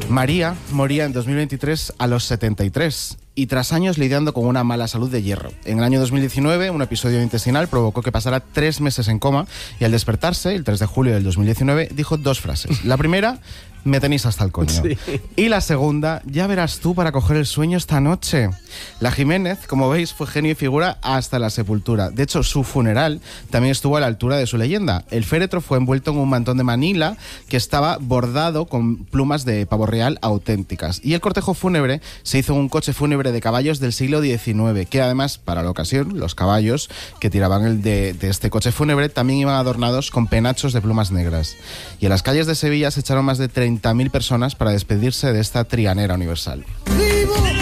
María moría en 2023 a los 73 y tras años lidiando con una mala salud de hierro. En el año 2019, un episodio intestinal provocó que pasara 3 meses en coma y al despertarse, el 3 de julio del 2019, dijo 2 frases. La primera: me tenéis hasta el coño. Sí. Y la segunda: ya verás tú para coger el sueño esta noche. La Jiménez, como veis, fue genio y figura hasta la sepultura. De hecho, su funeral también estuvo a la altura de su leyenda. El féretro fue envuelto en un mantón de Manila que estaba bordado con plumas de pavo real auténticas. Y el cortejo fúnebre se hizo en un coche fúnebre de caballos del siglo XIX, que además, para la ocasión, los caballos que tiraban de este coche fúnebre también iban adornados con penachos de plumas negras. Y en las calles de Sevilla se echaron más de 30.000 personas para despedirse de esta trianera universal.